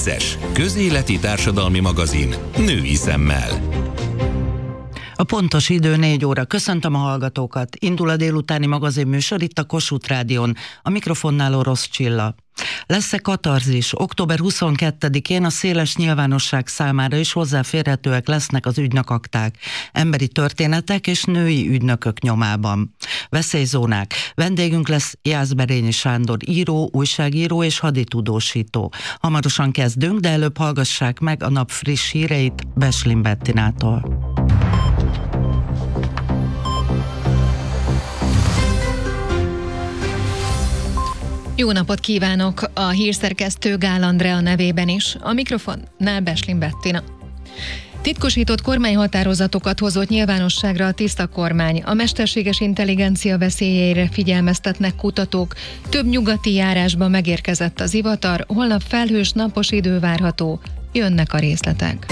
Perces, közéleti társadalmi magazin, női szemmel. A pontos idő 4 óra. Köszöntöm a hallgatókat. Indul a délutáni magazinműsor itt a Kossuth Rádión. A mikrofonnál Orosz Csilla. Lesz-e katarzis? Október 22-én a széles nyilvánosság számára is hozzáférhetőek lesznek az ügynökakták, emberi történetek és női ügynökök nyomában. Veszélyzónák. Vendégünk lesz Jászberényi Sándor, író, újságíró és haditudósító. Hamarosan kezdünk, de előbb hallgassák meg a nap friss híreit Beslin Bettinától. Jó napot kívánok! A hírszerkesztő Gál Andrea nevében is. A mikrofonnál Beslin Bettina. Titkosított kormányhatározatokat hozott nyilvánosságra a tiszta kormány. A mesterséges intelligencia veszélyeire figyelmeztetnek kutatók. Több nyugati járásba megérkezett az zivatar, holnap felhős napos idő várható. Jönnek a részletek.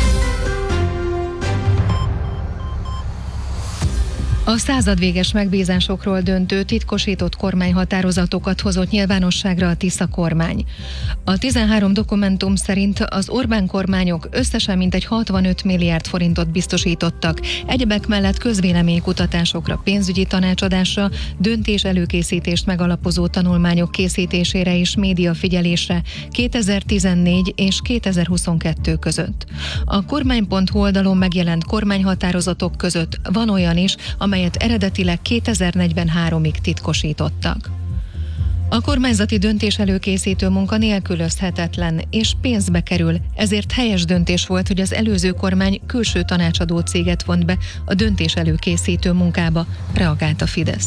A századvéges megbízásokról döntő titkosított kormányhatározatokat hozott nyilvánosságra a Tisza kormány. A 13 dokumentum szerint az Orbán kormányok összesen mintegy 65 milliárd forintot biztosítottak, egyebek mellett közvéleménykutatásokra, pénzügyi tanácsadásra, döntés előkészítést megalapozó tanulmányok készítésére és médiafigyelésre 2014 és 2022 között. A kormány.hu oldalon megjelent kormányhatározatok között van olyan is, amelyet eredetileg 2043-ig titkosítottak. A kormányzati döntés előkészítő munka nélkülözhetetlen és pénzbe kerül, ezért helyes döntés volt, hogy az előző kormány külső tanácsadó céget vont be a döntés előkészítő munkába, reagált a Fidesz.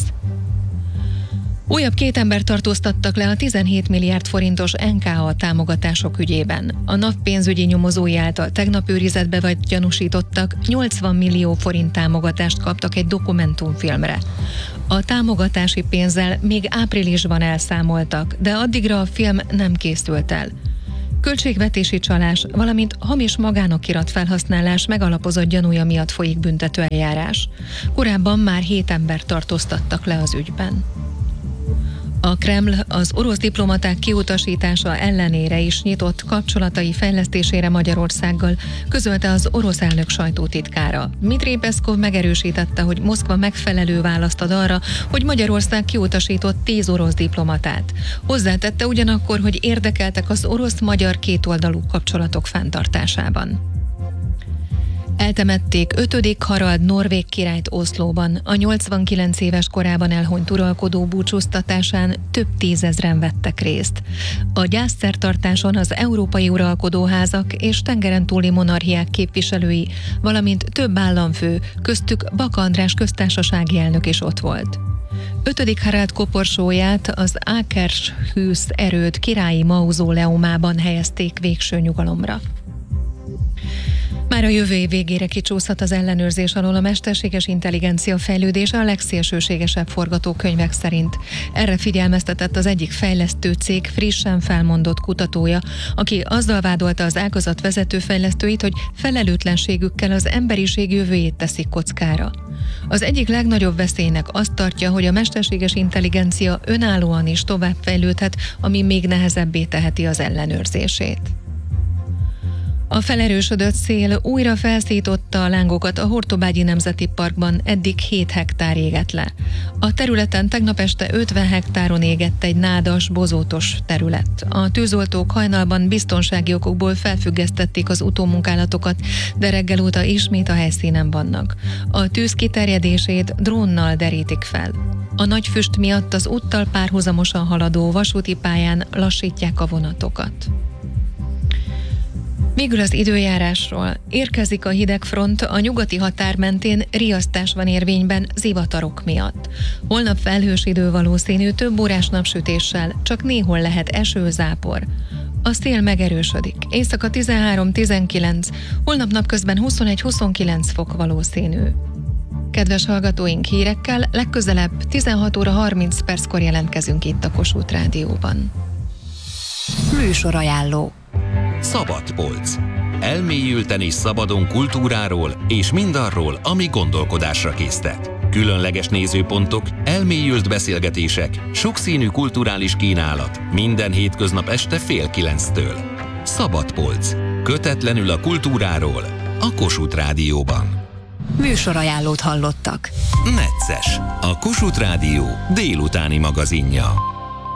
Újabb 2 embert tartóztattak le a 17 milliárd forintos NKA támogatások ügyében. A NAV pénzügyi nyomozói által tegnap őrizetbe vagy gyanúsítottak 80 millió forint támogatást kaptak egy dokumentumfilmre. A támogatási pénzzel még áprilisban elszámoltak, de addigra a film nem készült el. Költségvetési csalás, valamint hamis magánokirat felhasználás megalapozott gyanúja miatt folyik büntetőeljárás. Korábban már 7 embert tartóztattak le az ügyben. A Kreml az orosz diplomaták kiutasítása ellenére is nyitott kapcsolatai fejlesztésére Magyarországgal, közölte az orosz elnök sajtótitkára. Dmitrij Peszkov megerősítette, hogy Moszkva megfelelő választ ad arra, hogy Magyarország kiutasított 10 orosz diplomatát. Hozzátette ugyanakkor, hogy érdekeltek az orosz-magyar kétoldalú kapcsolatok fenntartásában. Eltemették 5. Harald norvég királyt Oszlóban. A 89 éves korában elhunyt uralkodó búcsúztatásán több tízezren vettek részt. A gyászszertartáson az európai uralkodóházak és tengeren túli monarchiák képviselői, valamint több államfő, köztük Baka András köztársasági elnök is ott volt. 5. Harald koporsóját az Akershus erőd királyi mauzóleumában helyezték végső nyugalomra. Már a jövő év végére kicsúszhat az ellenőrzés alól a mesterséges intelligencia fejlődése a legszélsőségesebb forgatókönyvek szerint. Erre figyelmeztetett az egyik fejlesztő cég frissen felmondott kutatója, aki azzal vádolta az ágazat vezető fejlesztőit, hogy felelőtlenségükkel az emberiség jövőjét teszik kockára. Az egyik legnagyobb veszélynek azt tartja, hogy a mesterséges intelligencia önállóan is továbbfejlődhet, ami még nehezebbé teheti az ellenőrzését. A felerősödött szél újra felszította a lángokat a Hortobágyi Nemzeti Parkban, eddig 7 hektár égett le. A területen tegnap este 50 hektáron égett egy nádas, bozótos terület. A tűzoltók hajnalban biztonsági okokból felfüggesztették az utómunkálatokat, de reggel óta ismét a helyszínen vannak. A tűz kiterjedését drónnal derítik fel. A nagy füst miatt az úttal párhuzamosan haladó vasúti pályán lassítják a vonatokat. Végül az időjárásról. Érkezik a hidegfront, a nyugati határ mentén riasztás van érvényben zivatarok miatt. Holnap felhős idő valószínű, több órás napsütéssel, csak néhol lehet eső, zápor. A szél megerősödik. Éjszaka 13-19, holnap napközben 21-29 fok valószínű. Kedves hallgatóink, hírekkel legközelebb 16 óra 30 perckor jelentkezünk itt a Kossuth Rádióban. Műsorajánló. Szabadpolc. Elmélyülten és szabadon kultúráról és mindarról, ami gondolkodásra késztet. Különleges nézőpontok, elmélyült beszélgetések, sokszínű kulturális kínálat. Minden hétköznap este 8:30-től. Szabadpolc. Kötetlenül a kultúráról, a Kossuth Rádióban. Műsorajánlót hallottak. Necces. A Kossuth Rádió délutáni magazinja.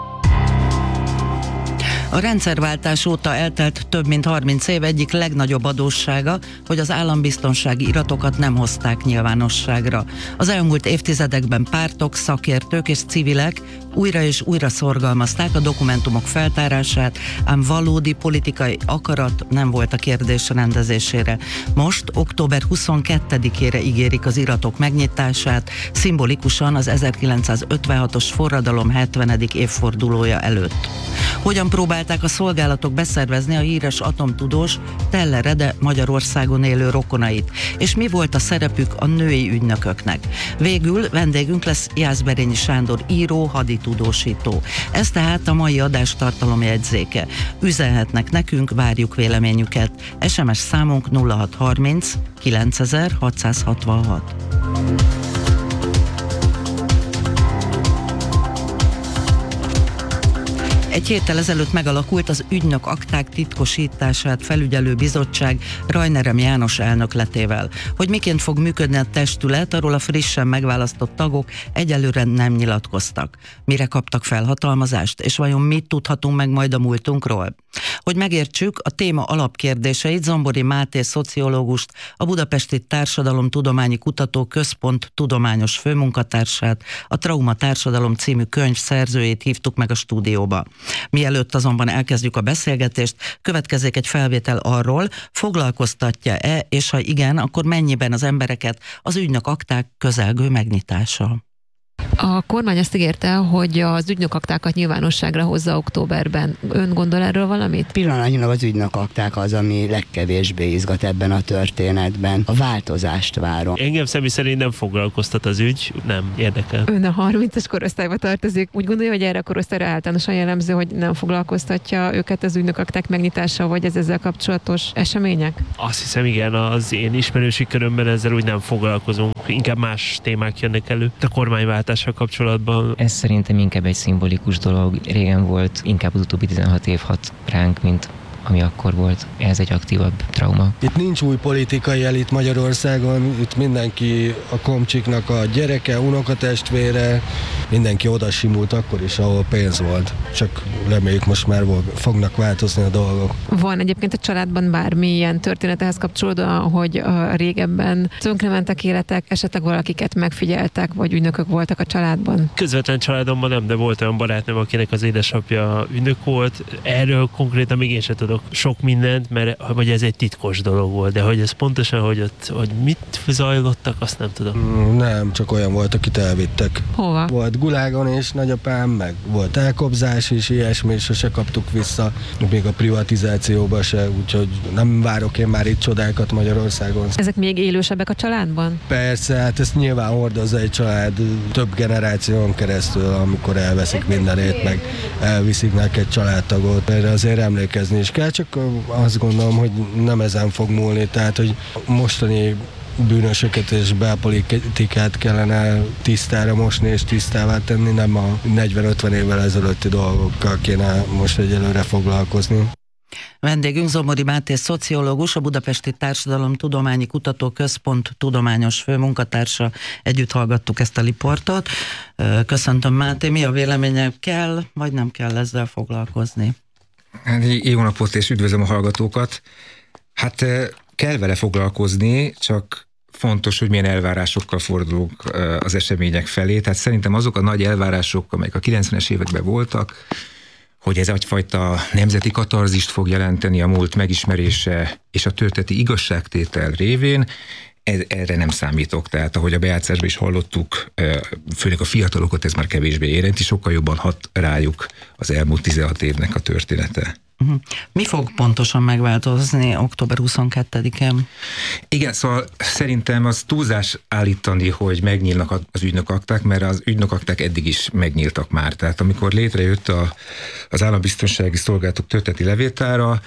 A rendszerváltás óta eltelt több mint 30 év egyik legnagyobb adóssága, hogy az állambiztonsági iratokat nem hozták nyilvánosságra. Az elmúlt évtizedekben pártok, szakértők és civilek újra és újra szorgalmazták a dokumentumok feltárását, ám valódi politikai akarat nem volt a kérdés rendezésére. Most október 22-ére ígérik az iratok megnyitását, szimbolikusan az 1956-os forradalom 70. évfordulója előtt. Hogyan próbálták a szolgálatok beszervezni a híres atomtudós Teller Ede Magyarországon élő rokonait, és mi volt a szerepük a női ügynököknek? Végül vendégünk lesz Jászberényi Sándor író, haditudósító. Ez tehát a mai adás tartalomjegyzéke. Üzenhetnek nekünk, várjuk véleményüket. SMS számunk 0630 9666. Egy héttel ezelőtt megalakult az ügynök akták titkosítását felügyelő bizottság Rajnerem János elnökletével. Hogy miként fog működni a testület, arról a frissen megválasztott tagok egyelőre nem nyilatkoztak. Mire kaptak felhatalmazást, és vajon mit tudhatunk meg majd a múltunkról? Hogy megértsük a téma alapkérdéseit, Zombori Máté szociológust, a Budapesti Társadalomtudományi Kutatóközpont tudományos főmunkatársát, a Trauma Társadalom című könyv szerzőjét hívtuk meg a stúdióba. Mielőtt azonban elkezdjük a beszélgetést, következik egy felvétel arról, foglalkoztatja-e, és ha igen, akkor mennyiben az embereket az ügynök akták közelgő megnyitása. A kormány azt ígérte, hogy az ügynökaktákat nyilvánosságra hozza októberben. Ön gondol erről valamit? Pillanatnyilag az ügynökakták az, ami legkevésbé izgat ebben a történetben. A változást várom. Engem személy szerint nem foglalkoztat az ügy, nem érdekel. Ön a 30-as korosztályba tartozik. Úgy gondolja, hogy erre a korosztályra általánosan jellemző, hogy nem foglalkoztatja őket az ügynökakták megnyitása, vagy ezzel kapcsolatos események? Azt hiszem, igen, az én ismerősi körömben ezzel úgy nem foglalkozunk. Inkább más témák jönnek elő. A kormányváltással kapcsolatban. Ez szerintem inkább egy szimbolikus dolog. Régen volt, inkább az utóbbi 16 év hat ránk, mint ami akkor volt. Ez egy aktívabb trauma. Itt nincs új politikai elit Magyarországon, itt mindenki a komcsiknak a gyereke, unokatestvére, mindenki oda simult akkor is, ahol pénz volt. Csak reméljük most már fognak változni a dolgok. Van egyébként a családban bármilyen történet ehhez kapcsolódóan, hogy régebben tönkrementek életek, esetleg valakiket megfigyeltek, vagy ügynökök voltak a családban? Közvetlen családomban nem, de volt olyan barátnőm, akinek az édesapja ügynök volt. Erről konkrétan még én sem tudok sok mindent, mert vagy ez egy titkos dolog volt, de hogy ez pontosan, hogy mit zajlottak, azt nem tudom. Nem, csak olyan volt, akit elvittek. Hova? Volt Gulágon és nagyapám, meg volt elkobzás is, ilyesmi, és sose kaptuk vissza, még a privatizációba se, úgyhogy nem várok én már itt csodákat Magyarországon. Ezek még élősebbek a családban? Persze, hát ezt nyilván hordozza egy család több generáción keresztül, amikor elveszik mindenét, meg elviszik neked családtagot. Erre azért emlékezni is kell, csak azt gondolom, hogy nem ezen fog múlni, tehát, hogy mostani bűnösöket és belpolitikát kellene tisztára mosni és tisztává tenni, nem a 40-50 évvel ezelőtti dolgokkal kéne most egyelőre foglalkozni. Vendégünk Zombori Máté szociológus, a Budapesti Társadalomtudományi Kutatóközpont tudományos főmunkatársa. Együtt hallgattuk ezt a riportot. Köszöntöm, Máté, mi a véleménye? Kell, vagy nem kell ezzel foglalkozni? Jó napot, és üdvözlöm a hallgatókat. Hát kell vele foglalkozni, csak fontos, hogy milyen elvárásokkal fordulunk az események felé. Tehát szerintem azok a nagy elvárások, amelyek a 90-es években voltak, hogy ez egyfajta nemzeti katarzist fog jelenteni a múlt megismerése és a történeti igazságtétel révén, erre nem számítok. Tehát ahogy a bejátszásban is hallottuk, főleg a fiatalokat ez már kevésbé érinti, sokkal jobban hat rájuk az elmúlt 16 évnek a története. Mi fog pontosan megváltozni október 22-én? Igen, szóval szerintem az túlzás állítani, hogy megnyílnak az ügynökakták, mert az ügynökakták eddig is megnyíltak már. Tehát amikor létrejött az állambiztonsági szolgálatok történeti levéltára,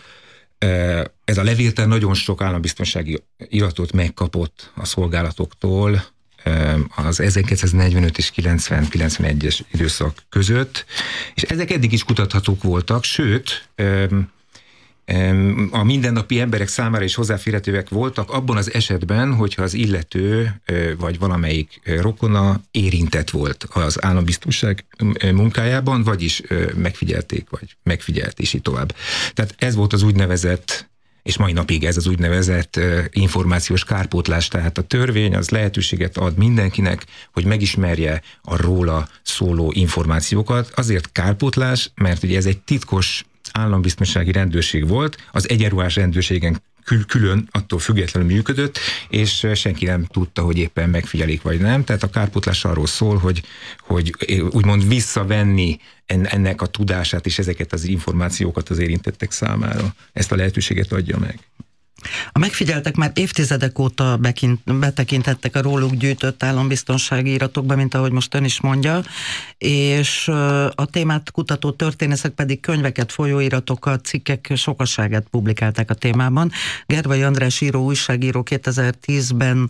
ez a levéltár nagyon sok állambiztonsági iratot megkapott a szolgálatoktól az 1945 és 90-91-es időszak között, és ezek eddig is kutathatók voltak, sőt, a mindennapi emberek számára is hozzáférhetőek voltak abban az esetben, hogyha az illető vagy valamelyik rokona érintett volt az állambiztonság munkájában, vagyis megfigyelték, vagy megfigyelt, és így tovább. Tehát ez volt az úgynevezett, és mai napig ez az úgynevezett információs kárpótlás, tehát a törvény az lehetőséget ad mindenkinek, hogy megismerje a róla szóló információkat. Azért kárpótlás, mert ugye ez egy titkos állambiztonsági rendőrség volt, az egyenruhás rendőrségen külön attól függetlenül működött, és senki nem tudta, hogy éppen megfigyelik vagy nem. Tehát a kárpótlás arról szól, hogy úgymond visszavenni ennek a tudását és ezeket az információkat az érintettek számára. Ezt a lehetőséget adja meg. A megfigyeltek már évtizedek óta betekintettek a róluk gyűjtött állambiztonsági iratokba, mint ahogy most ön is mondja, és a témát kutató történészek pedig könyveket, folyóiratokat, cikkek sokaságát publikálták a témában. Gervai András író, újságíró 2010-ben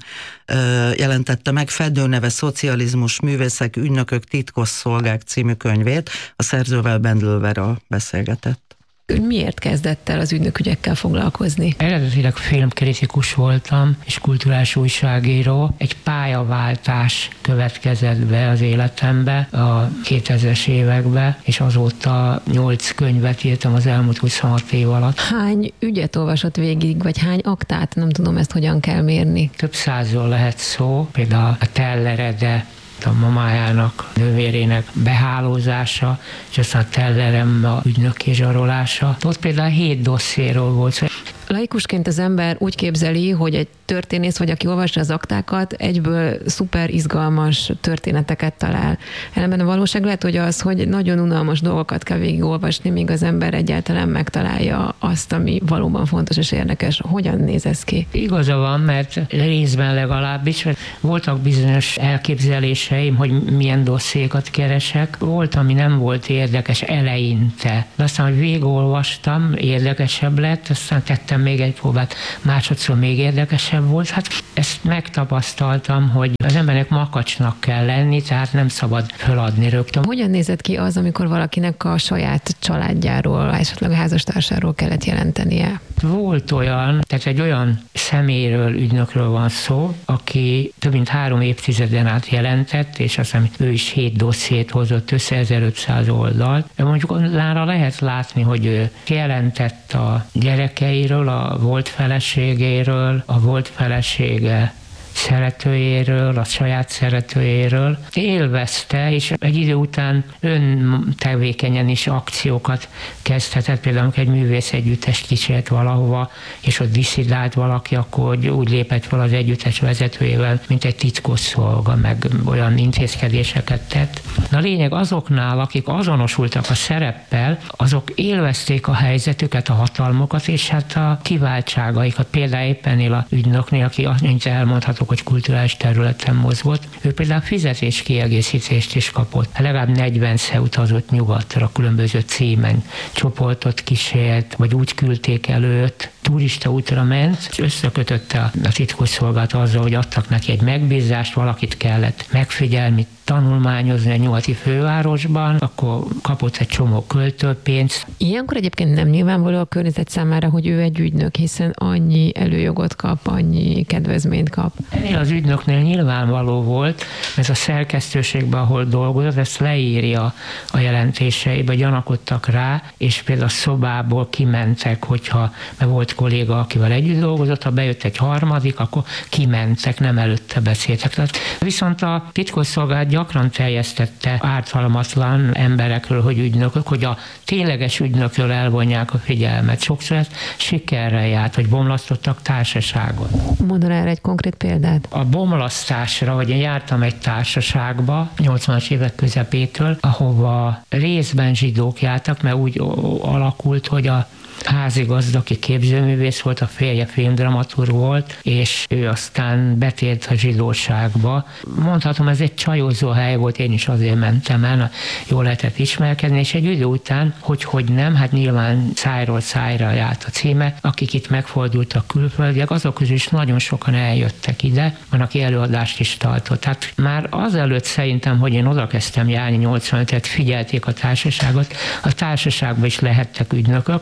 jelentette meg Fedőneve Szocializmus, művészek, ügynökök, titkosszolgák című könyvét. A szerzővel Bendl Vera beszélgetett. Miért kezdett el az ügynökügyekkel foglalkozni? Eredetileg filmkritikus voltam, és kulturális újságíró. Egy pályaváltás következett be az életembe a 2000-es években, és azóta 8 könyvet írtam az elmúlt 26 év alatt. Hány ügyet olvasott végig, vagy hány aktát? Nem tudom, ezt hogyan kell mérni. Több százról lehet szó, például a Tellerede, a mamájának, nővérének behálózása, és aztán a Tellerem a ügynöki zsarolása. Ott például 7 dossziéról volt. Laikusként az ember úgy képzeli, hogy egy történész, vagy aki olvassa az aktákat, egyből szuper izgalmas történeteket talál. Ellenben a valóság lehet, hogy az, hogy nagyon unalmas dolgokat kell végigolvasni, míg az ember egyáltalán megtalálja azt, ami valóban fontos és érdekes. Hogyan néz ez ki? Igaza van, mert részben legalábbis voltak bizonyos elképzeléseim, hogy milyen dossziékat keresek. Volt, ami nem volt érdekes eleinte. De aztán, hogy végigolvastam, érdekesebb lett, aztán tettem még egy próbát, másodszor még érdekesebb volt. Hát ezt megtapasztaltam, hogy az embernek makacsnak kell lenni, tehát nem szabad feladni rögtön. Hogyan nézett ki az, amikor valakinek a saját családjáról, esetleg a házastársáról kellett jelentenie? Volt olyan, tehát egy olyan személyről, ügynökről van szó, aki több mint 3 évtizeden át jelentett, és azt hiszem, ő is 7 dossziét hozott össze, 1500 oldalt. Mondjuk nála lehet látni, hogy ő jelentett a gyerekeiről, a volt feleségéről, a volt felesége szeretőjéről, a saját szeretőjéről. Élvezte, és egy idő után öntevékenyen is akciókat kezdhetett. Például, amikor egy művész együttest kísért valahova, és ott disszidált valaki, akkor úgy lépett fel az együttes vezetőjével, mint egy titkosszolga, meg olyan intézkedéseket tett. De a lényeg azoknál, akik azonosultak a szereppel, azok élvezték a helyzetüket, a hatalmukat, és hát a kiváltságaikat. Például éppen a ügynöknél, aki annyit elmondhatok, hogy kulturális területen mozgott, ő például fizetéskiegészítést is kapott. Legalább 40-szer utazott nyugatra, különböző címen csoportot kísért, vagy úgy küldték el őt, turista útra ment, és összekötötte a titkosszolgálat azzal, hogy adtak neki egy megbízást, valakit kellett megfigyelni, tanulmányozni a nyugati fővárosban, akkor kapott egy csomó költőpénzt. Ilyenkor egyébként nem nyilvánvaló a környezet számára, hogy ő egy ügynök, hiszen annyi előjogot kap, annyi kedvezményt kap. Ennél az ügynöknél nyilvánvaló volt, mert a szerkesztőségben, ahol dolgozott, ezt leírja a jelentéseibe, gyanakodtak rá, és például a szobából kimentek, hogyha, mert volt kolléga, akivel együtt dolgozott, ha bejött egy harmadik, akkor kimentek, nem előtte beszéltek. Tehát viszont a titkosszolgálat gyakran terjesztette ártalmatlan emberekről, hogy ügynökök, hogy a tényleges ügynökről elvonják a figyelmet. Sokszor ez sikerrel járt, hogy bomlasztottak társaságot. Mondaná erre egy konkrét példát? A bomlasztásra, hogy én jártam egy társaságba 80-as évek közepétől, ahova részben zsidók jártak, mert úgy alakult, hogy a házigazda, aki képzőművész volt, a férje filmdramaturg volt, és ő aztán betért a zsidóságba. Mondhatom, ez egy csajozó hely volt, én is azért mentem el, jól lehetett ismerkedni, és egy idő után, hogy nem, hát nyilván szájról szájra járt a címe, akik itt megfordultak külföldiek, azok közül is nagyon sokan eljöttek ide, van, aki előadást is tartott. Tehát már azelőtt szerintem, hogy én oda kezdtem járni 85-et, figyelték a társaságot, a társaságban is lehettek ügynökök, akkor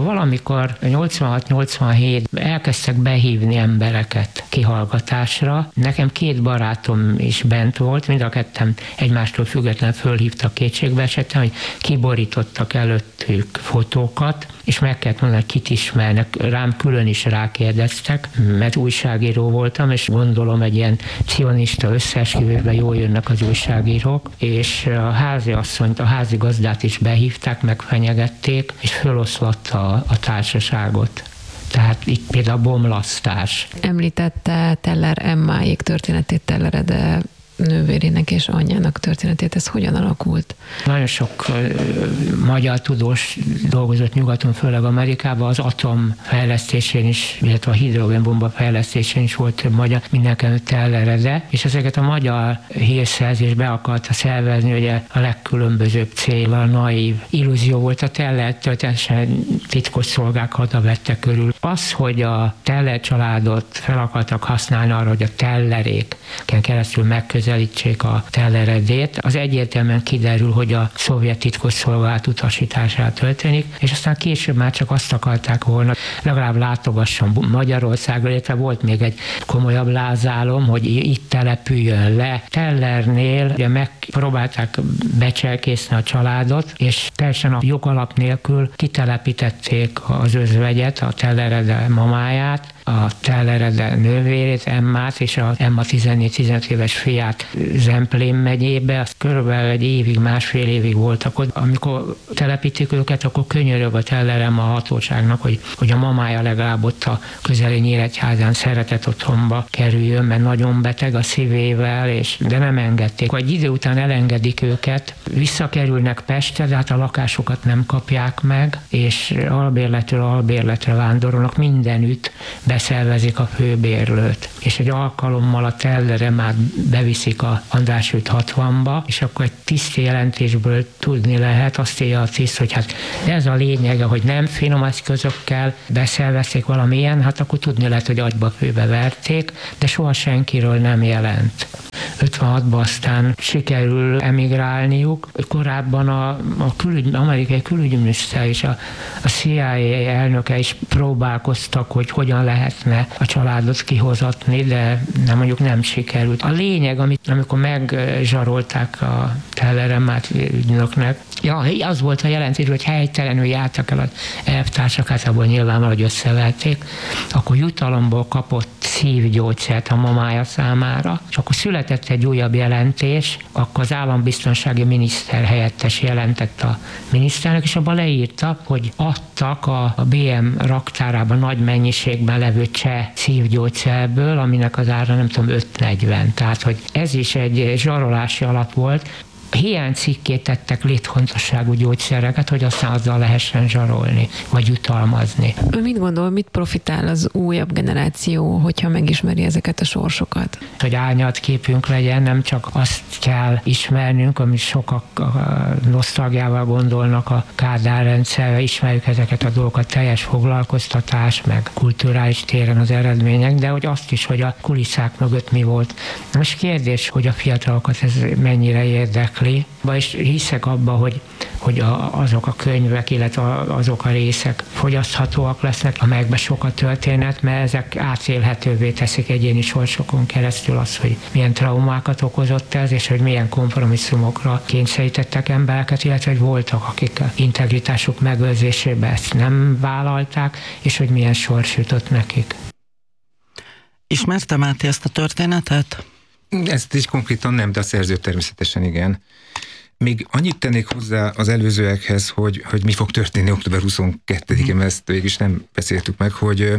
Valamikor 86-87 elkezdtek behívni embereket kihallgatásra. Nekem 2 barátom is bent volt, mind a ketten egymástól függetlenül fölhívtak, kétségbe esettem, hogy kiborítottak előttük fotókat, és meg kellett mondani, hogy kit ismernek. Rám külön is rákérdeztek, mert újságíró voltam, és gondolom egy ilyen cionista összeesküvőben jól jönnek az újságírók, és a háziasszonyt, a házigazdát is behívták, megfenyegették, és föloszlatta a társaságot. Tehát itt például bomlasztás. Említette Teller Emmáék történetét, Teller Ede nővérének és anyjának történetét. Ez hogyan alakult? Nagyon sok magyar tudós dolgozott nyugaton, főleg Amerikában, az atom fejlesztésén is, illetve a hidrogénbomba fejlesztésén is volt magyar, mindenkelőtt Teller Ede, és ezeket a magyar hírszerzés be akarta szervezni, ugye a legkülönbözőbb cél, naív illúzió volt a Teller, történetesen titkos szolgák hadavettek körül. Az, hogy a Teller családot fel akartak használni arra, hogy a Telleréken keresztül megközelítsék a Teller Edét, az egyértelműen kiderül, hogy a szovjet titkosszolgálat utasítását történik, és aztán később már csak azt akarták volna, legalább látogasson Magyarországra, illetve volt még egy komolyabb lázálom, hogy itt települjön le. Tellernél ugye megpróbálták becselkészni a családot, és teljesen a jogalap nélkül kitelepítették az özvegyet, a Teller Ede mamáját, a Teller Ede nővérét, Emmát, és a Emma 14-15 éves fiát Zemplén megyébe. Az körülbelül egy évig, másfél évig voltak ott. Amikor telepítik őket, akkor könyörög a Teller Emma a hatóságnak, hogy a mamája legalább ott a közeli Nyíregyházán szeretett otthonba kerüljön, mert nagyon beteg a szívével, de nem engedték. Egy idő után elengedik őket, visszakerülnek Pestre, de hát a lakásokat nem kapják meg, és albérletről albérletre vándorolnak, mindenütt beszervezik a főbérlőt. És egy alkalommal a Tellere már beviszik a András út 60-ba, és akkor egy tiszti jelentésből tudni lehet, azt írja a tiszt, hogy hát ez a lényege, hogy nem finom eszközökkel beszervezték valamilyen, hát akkor tudni lehet, hogy agyba főbe verték, de soha senkiről nem jelent. 56-ban aztán sikerül emigrálniuk. Korábban amerikai külügyminiszter és a CIA elnöke is próbálkoztak, hogy hogyan lehetne a családot kihozatni, de mondjuk nem sikerült. A lényeg, amikor megzsarolták a Teller Emmát ügynöknek, az volt a jelentés, hogy helytelenül jártak el az elvtársak, hát abból nyilvánvaló, hogy összeverték, akkor jutalomból kapott szívgyógyszert a mamája számára, és akkor született egy újabb jelentés, akkor az állambiztonsági miniszter helyettes jelentett a miniszternek, és abban leírta, hogy adtak a BM raktárában nagy mennyiségben levő cseh szívgyógyszerből, aminek az ára nem tudom 5,40. Tehát, hogy ez is egy zsarolási alap volt. Hiánycikkét tettek létfontosságú gyógyszereket, hogy aztán azzal lehessen zsarolni, vagy jutalmazni. Ön mit gondol, mit profitál az újabb generáció, hogyha megismeri ezeket a sorsokat? Hogy árnyalt képünk legyen, nem csak azt kell ismernünk, amit sokak nosztalgiával gondolnak a Kádár rendszerre, ismerjük ezeket a dolgokat, teljes foglalkoztatás, meg kulturális téren az eredmények, de hogy azt is, hogy a kulisszák mögött mi volt. Most kérdés, hogy a fiatalokat ez mennyire érdekli, és hiszek abba, hogy azok a könyvek, illetve azok a részek fogyaszthatóak lesznek, amelyekben sok a történet, mert ezek átélhetővé teszik egyéni sorsokon keresztül azt, hogy milyen traumákat okozott ez, és hogy milyen kompromisszumokra kényszerítettek embereket, illetve hogy voltak, akik a integritásuk megőrzésébe ezt nem vállalták, és hogy milyen sors jutott nekik. Ismertem át ezt a történetet? Ezt is konkrétan nem, de a szerző természetesen igen. Még annyit tennék hozzá az előzőekhez, hogy mi fog történni október 22-én, mert ezt végülis nem beszéltük meg,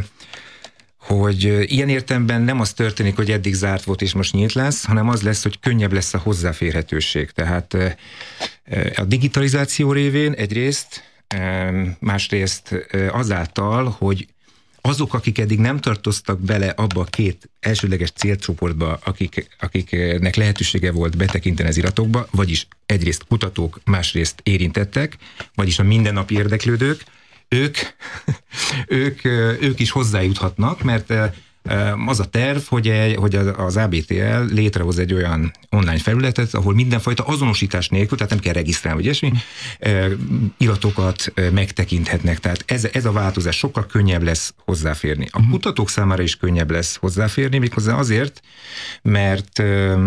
hogy ilyen értelemben nem az történik, hogy eddig zárt volt és most nyílt lesz, hanem az lesz, hogy könnyebb lesz a hozzáférhetőség. Tehát a digitalizáció révén egyrészt, másrészt azáltal, hogy azok, akik eddig nem tartoztak bele abba a két elsődleges célcsoportba, akiknek lehetősége volt betekinteni az iratokba, vagyis egyrészt kutatók, másrészt érintettek, vagyis a mindennapi érdeklődők, ők is hozzájuthatnak, mert Az a terv, hogy az ABTL létrehoz egy olyan online felületet, ahol mindenfajta azonosítás nélkül, tehát nem kell regisztrálni, vagy ilyesmi, iratokat megtekinthetnek. Tehát ez a változás sokkal könnyebb lesz hozzáférni. A kutatók számára is könnyebb lesz hozzáférni, méghozzá azért, mert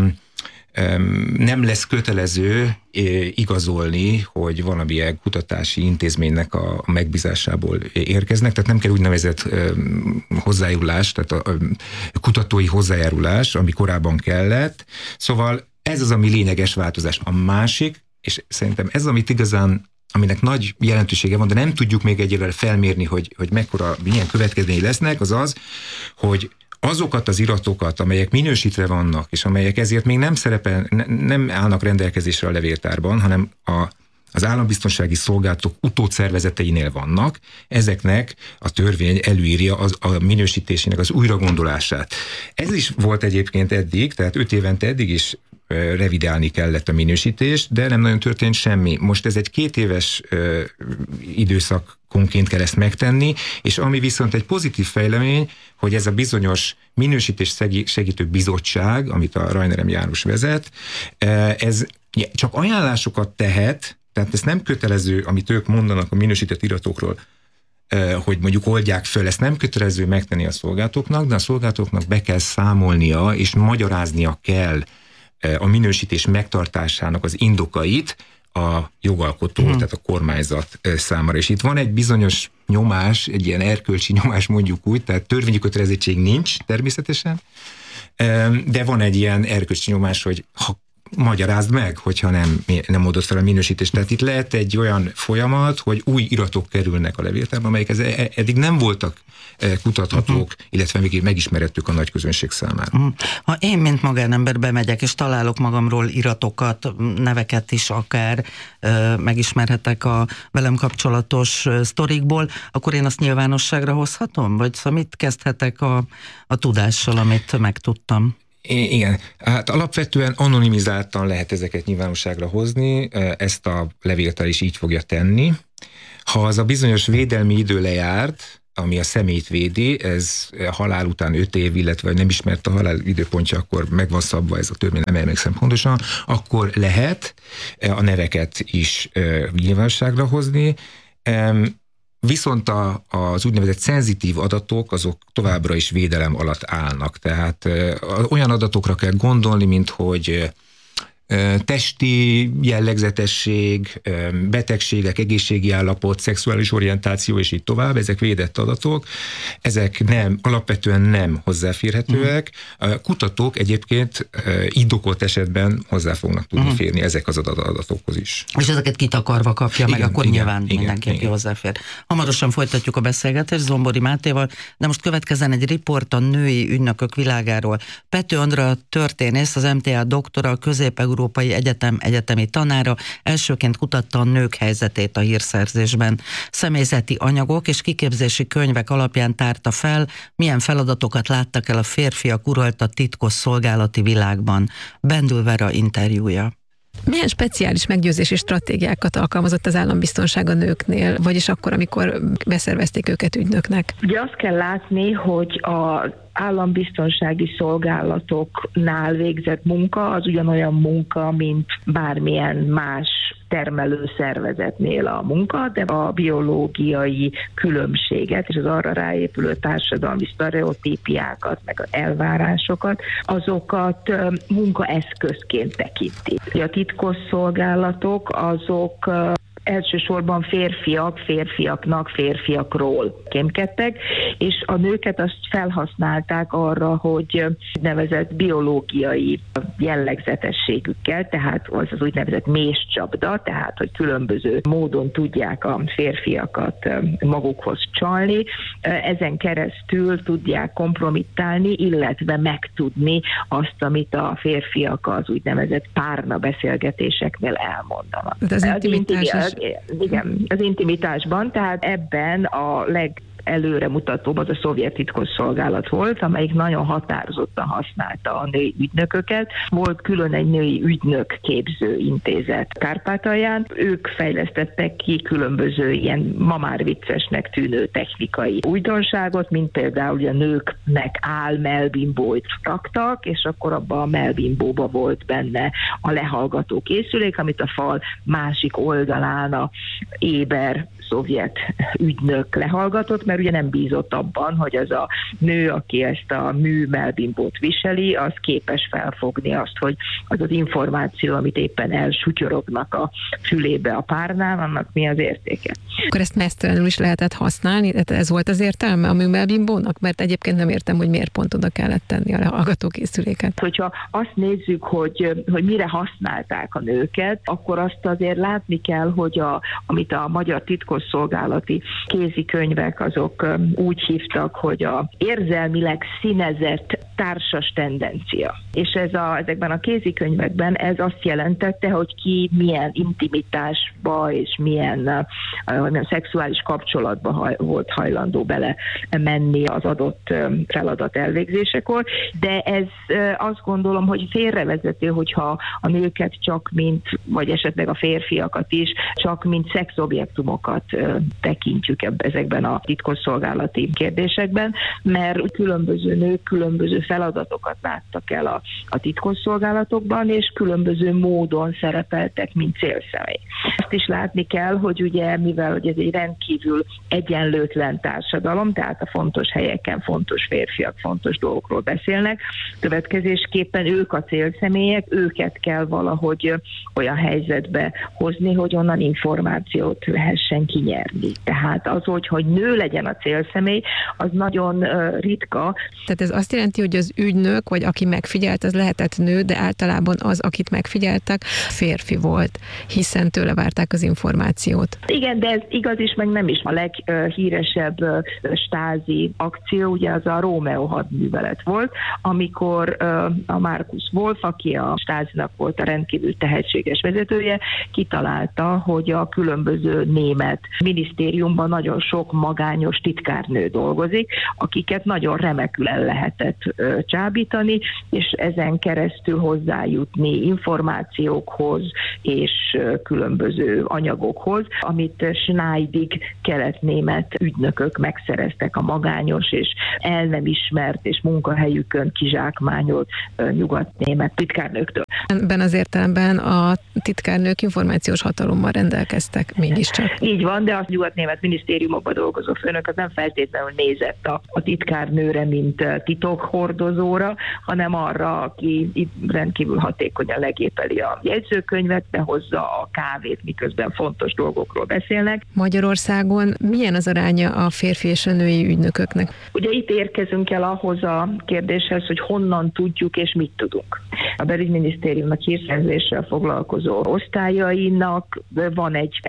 nem lesz kötelező igazolni, hogy valamilyen kutatási intézménynek a megbízásából érkeznek, tehát nem kell úgynevezett hozzájárulás, tehát a kutatói hozzájárulás, ami korábban kellett. Szóval ez az, ami lényeges változás. A másik, és szerintem ez, amit igazán, aminek nagy jelentősége van, de nem tudjuk még egyelőre felmérni, hogy milyen következményei lesznek, az az, hogy azokat az iratokat, amelyek minősítve vannak, és amelyek ezért még nem állnak rendelkezésre a levéltárban, hanem az állambiztonsági szolgálatok utódszervezeteinél vannak, ezeknek a törvény előírja a minősítésének az újragondolását. Ez is volt egyébként eddig, tehát 5 évente eddig is revidálni kellett a minősítést, de nem nagyon történt semmi. Most ez egy 2 éves időszakonként kell ezt megtenni, és ami viszont egy pozitív fejlemény, hogy ez a bizonyos minősítés segítő bizottság, amit a Rajnerem János vezet, ez csak ajánlásokat tehet, tehát ez nem kötelező, amit ők mondanak a minősített iratokról, hogy mondjuk oldják föl, ezt nem kötelező megtenni a szolgálatoknak, de a szolgálatoknak be kell számolnia, és magyaráznia kell a minősítés megtartásának az indokait a jogalkotó, tehát a kormányzat számára. És itt van egy bizonyos nyomás, egy ilyen erkölcsi nyomás mondjuk úgy, tehát törvényi kötelezettség nincs természetesen, de van egy ilyen erkölcsi nyomás, hogy magyarázd meg, hogyha nem oldod fel a minősítést. Tehát itt lehet egy olyan folyamat, hogy új iratok kerülnek a levéltárba, amelyek eddig nem voltak kutathatók, illetve még megismerhettük a nagy közönség számára. Ha én, mint magánember bemegyek, és találok magamról iratokat, neveket is akár, megismerhetek a velem kapcsolatos sztorikból, akkor én azt nyilvánosságra hozhatom? Vagy szóval mit kezdhetek a tudással, amit megtudtam? Igen, hát alapvetően anonimizáltan lehet ezeket nyilvánosságra hozni, ezt a levéltár is így fogja tenni. Ha az a bizonyos védelmi idő lejárt, ami a személyt védi, ez halál után 5 év, illetve nem ismert a halál időpontja, akkor meg van szabva ez a törvény, nem emlékszem pontosan, akkor lehet a neveket is nyilvánosságra hozni. Viszont az úgynevezett szenzitív adatok, azok továbbra is védelem alatt állnak. Tehát olyan adatokra kell gondolni, mint hogy testi jellegzetesség, betegségek, egészségi állapot, szexuális orientáció, és így tovább, ezek védett adatok, ezek alapvetően nem hozzáférhetőek. A kutatók egyébként indokolt esetben hozzá fognak tudni férni ezek az adatokhoz is. És ezeket kitakarva kapja meg, akkor nyilván mindenki hozzáfér. Hamarosan folytatjuk a beszélgetést Zombori Mátéval, de most következzen egy riport a női ügynökök világáról. Pető Andra történész, az MTA doktora, a Közép-Európai Egyetem egyetemi tanára elsőként kutatta a nők helyzetét a hírszerzésben. Személyzeti anyagok és kiképzési könyvek alapján tárta fel, milyen feladatokat láttak el a férfiak uralta titkos szolgálati világban. Bendül Vera interjúja. Milyen speciális meggyőzési stratégiákat alkalmazott az állambiztonság a nőknél, vagyis akkor, amikor beszervezték őket ügynöknek? Ugye azt kell látni, hogy az állambiztonsági szolgálatoknál végzett munka az ugyanolyan munka, mint bármilyen más termelő szervezetnél a munka, de a biológiai különbséget és az arra ráépülő társadalmi sztereotípiákat, meg az elvárásokat, azokat munkaeszközként tekinti. A titkos szolgálatok azok elsősorban férfiaknak férfiakról kémkedtek, és a nőket azt felhasználták arra, hogy nevezett biológiai jellegzetességükkel, tehát az úgynevezett méscsapda, tehát hogy különböző módon tudják a férfiakat magukhoz csalni, ezen keresztül tudják kompromittálni, illetve megtudni azt, amit a férfiak az úgynevezett párna beszélgetéseknél elmondanak. Az intimitás igen, az intimitásban, tehát ebben a előremutatóbb az a szovjet titkosszolgálat volt, amelyik nagyon határozottan használta a női ügynököket. Volt külön egy női ügynök képző intézet Kárpátalján. Ők fejlesztettek ki különböző ilyen ma már viccesnek tűnő technikai újdonságot, mint például, hogy a nőknek melbimbót raktak, és akkor abban a melbimbóba volt benne a lehallgató készülék, amit a fal másik oldalán a éber szovjet ügynök lehallgatott, mert ugye nem bízott abban, hogy az a nő, aki ezt a mű melbimbót viseli, az képes felfogni azt, hogy az az információ, amit éppen elsutyorognak a fülébe a párnán, annak mi az értéke. Akkor ezt mesztelenül is lehetett használni? Ez volt az értelme a mű melbimbónak? Mert egyébként nem értem, hogy miért pont oda kellett tenni a lehallgatókészüléket. Hogyha azt nézzük, hogy mire használták a nőket, akkor azt azért látni kell, hogy amit a magyar titkosszolgálati kézikönyvek azok úgy hívtak, hogy a érzelmileg színezett társas tendencia. És ezekben a kézikönyvekben ez azt jelentette, hogy ki milyen intimitásba és milyen szexuális kapcsolatba volt hajlandó bele menni az adott feladat elvégzésekor, de ez azt gondolom, hogy félrevezető, hogyha a nőket csak vagy esetleg a férfiakat is, csak mint szexobjektumokat tekintjük ezekben a titkosszolgálati kérdésekben, mert különböző nők különböző feladatokat láttak el a titkosszolgálatokban, és különböző módon szerepeltek, mint célszemély. Azt is látni kell, hogy ugye, mivel hogy ez egy rendkívül egyenlőtlen társadalom, tehát a fontos helyeken fontos férfiak fontos dolgokról beszélnek, következésképpen ők a célszemélyek, őket kell valahogy olyan helyzetbe hozni, hogy onnan információt lehessen kinyerni. Tehát az, hogy nő legyen a célszemély, az nagyon ritka. Tehát ez azt jelenti, hogy az ügynök, vagy aki megfigyelt, az lehetett nő, de általában az, akit megfigyeltek, férfi volt, hiszen tőle várták az információt. Igen, de ez igaz is, meg nem is. A leghíresebb stázi akció, ugye az a Rómeó hadművelet volt, amikor a Markus Wolf, aki a stázinak volt a rendkívül tehetséges vezetője, kitalálta, hogy a különböző német minisztériumban nagyon sok magányos titkárnő dolgozik, akiket nagyon remekül el lehetett csábítani, és ezen keresztül hozzájutni információkhoz és különböző anyagokhoz, amit Schneidig kelet-német ügynökök megszereztek a magányos és el nem ismert és munkahelyükön kizsákmányolt nyugat-német titkárnőktől. Ebben az értelemben a titkárnők információs hatalommal rendelkeztek mégiscsak. Így van, de a nyugat-német minisztériumokban dolgozó főnök az nem feltétlenül nézett a titkárnőre, mint titokhordozóra, hanem arra, aki itt rendkívül hatékonyan legépeli a jegyzőkönyvet, behozza a kávét, miközben fontos dolgokról beszélnek. Magyarországon milyen az aránya a férfi és a női ügynököknek? Ugye itt érkezünk el ahhoz a kérdéshez, hogy honnan tudjuk és mit tudunk. A belügyminisztériumnak hírszerzéssel foglalkozó osztályainak van egy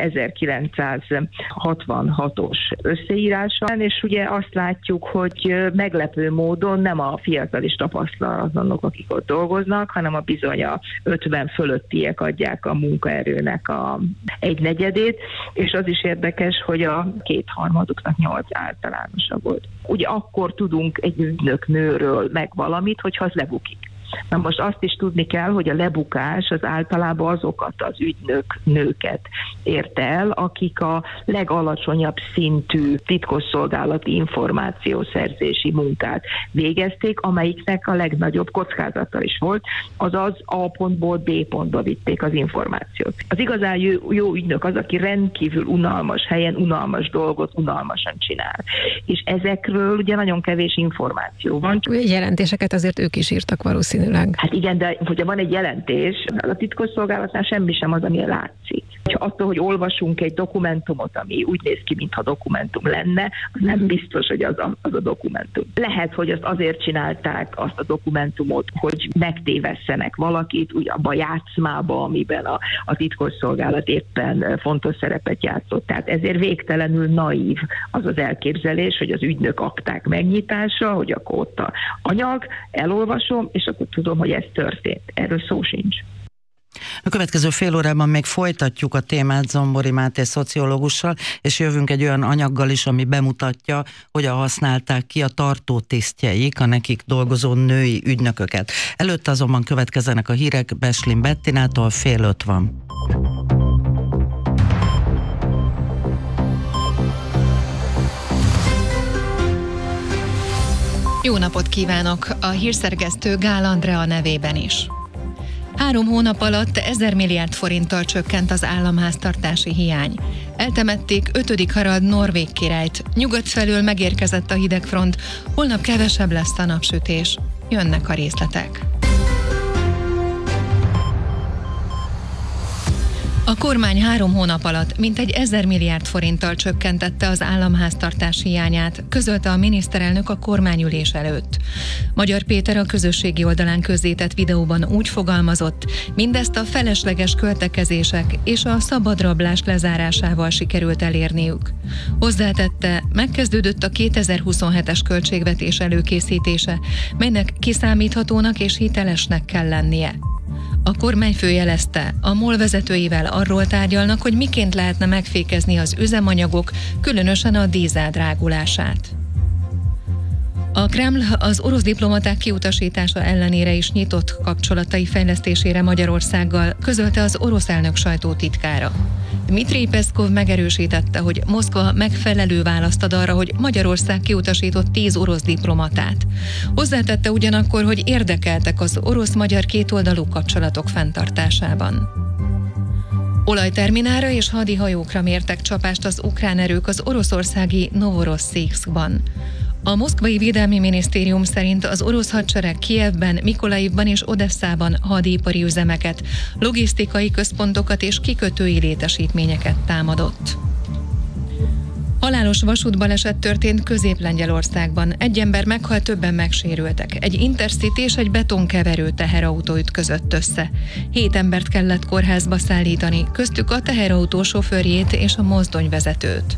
1966-os összeírása, és ugye azt látjuk, hogy meglepő módon nem a fiatal és tapasztalatlanok, akik ott dolgoznak, hanem a bizony a 50 fölöttiek adják a munkaerőnek a 1/4, és az is érdekes, hogy a 2/3 8 általánosabb volt. Ugye akkor tudunk egy ügynök nőről meg valamit, hogyha az lebukik. Na most azt is tudni kell, hogy a lebukás az általában azokat az ügynök nőket érte el, akik a legalacsonyabb szintű titkosszolgálati információszerzési munkát végezték, amelyiknek a legnagyobb kockázata is volt, azaz A pontból B pontba vitték az információt. Az igazán jó ügynök az, aki rendkívül unalmas helyen unalmas dolgot unalmasan csinál. És ezekről ugye nagyon kevés információ van. Jelentéseket azért ők is írtak valószínűleg. Hát igen, de hogyha van egy jelentés, a titkosszolgálatnál semmi sem az, ami látszik. Attól, hogy olvasunk egy dokumentumot, ami úgy néz ki, mintha dokumentum lenne, az nem biztos, hogy az a dokumentum. Lehet, hogy azt azért csinálták azt a dokumentumot, hogy megtévesszenek valakit, úgy abban a játszmába, amiben a titkosszolgálat éppen fontos szerepet játszott. Tehát ezért végtelenül naív az az elképzelés, hogy az ügynök akták megnyitása, hogy akkor ott a anyag, elolvasom, és akkor tudom, hogy ez történt. Erről szó sincs. A következő fél órában még folytatjuk a témát Zombori Máté szociológussal, és jövünk egy olyan anyaggal is, ami bemutatja, hogyan használták ki a tartótisztjeik a nekik dolgozó női ügynököket. Előtte azonban következzenek a hírek Beslin Bettinától, 4:30 van. Jó napot kívánok! A hírszerkesztő Gál Andrea nevében is. 3 hónap alatt 1000 milliárd forinttal csökkent az államháztartási hiány. Eltemették 5. Harald norvég királyt. Nyugat felől megérkezett a hidegfront. Holnap kevesebb lesz a napsütés. Jönnek a részletek. A kormány 3 hónap alatt mintegy 1000 milliárd forinttal csökkentette az államháztartás hiányát, közölte a miniszterelnök a kormányülés előtt. Magyar Péter a közösségi oldalán közzétett videóban úgy fogalmazott, mindezt a felesleges költekezések és a szabadrablás lezárásával sikerült elérniük. Hozzátette, megkezdődött a 2027-es költségvetés előkészítése, melynek kiszámíthatónak és hitelesnek kell lennie. A kormányfő jelezte, a MOL vezetőivel arról tárgyalnak, hogy miként lehetne megfékezni az üzemanyagok, különösen a dízel drágulását. A Kreml az orosz diplomaták kiutasítása ellenére is nyitott kapcsolatai fejlesztésére Magyarországgal, közölte az orosz elnök sajtótitkára. Dmitrij Peszkov megerősítette, hogy Moszkva megfelelő választ ad arra, hogy Magyarország kiutasított 10 orosz diplomatát. Hozzátette ugyanakkor, hogy érdekeltek az orosz-magyar kétoldalú kapcsolatok fenntartásában. Olajterminálra és hadihajókra mértek csapást az ukrán erők az oroszországi Novorosszijszkban. A moszkvai védelmi minisztérium szerint az orosz hadsereg Kijevben, Mikolajivban és Odesszában hadipari üzemeket, logisztikai központokat és kikötői létesítményeket támadott. Halálos vasútbaleset történt Közép-Lengyelországban. Egy ember meghalt, többen megsérültek. Egy Intercity és egy betonkeverő teherautó ütközött össze. 7 embert kellett kórházba szállítani, köztük a teherautó sofőrjét és a mozdonyvezetőt.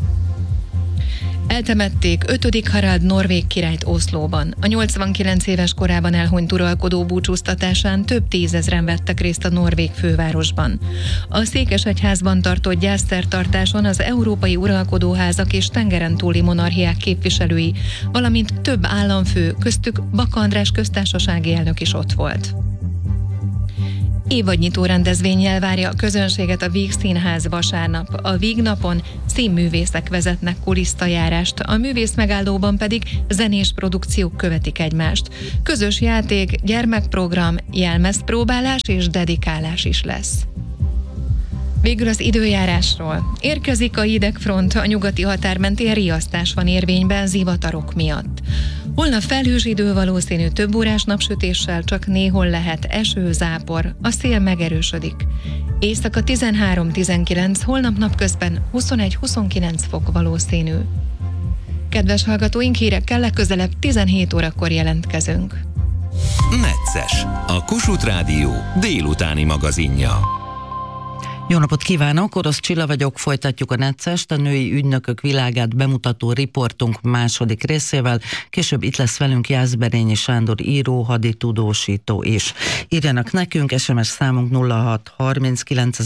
Eltemették 5. Harald norvég királyt Oszlóban. A 89 éves korában elhunyt uralkodó búcsúztatásán több tízezren vettek részt a norvég fővárosban. A Székesegyházban tartott gyászszertartáson az európai uralkodóházak és tengeren túli monarchiák képviselői, valamint több államfő, köztük Baka András köztársasági elnök is ott volt. Évadnyitó rendezvénnyel várja a közönséget a Víg Színház vasárnap. A Víg napon színművészek vezetnek kulisztajárást, a művész megállóban pedig zenés produkciók követik egymást. Közös játék, gyermekprogram, jelmezpróbálás és dedikálás is lesz. Végül az időjárásról. Érkezik a hidegfront, a nyugati határ mentén riasztás van érvényben zivatarok miatt. Holnap felhős idő valószínű, több órás napsütéssel, csak néhol lehet eső, zápor, a szél megerősödik. Éjszaka 13-19, holnap napközben 21-29 fok valószínű. Kedves hallgatóink, hírekkel legközelebb 17 órakor jelentkezünk. Necces, a Kossuth Rádió délutáni magazinja. Jó napot kívánok, Orosz Csilla vagyok, folytatjuk a Neccest, a női ügynökök világát bemutató riportunk második részével. Később itt lesz velünk Jászberényi Sándor író, haditudósító is. Írjanak nekünk, SMS számunk 06 39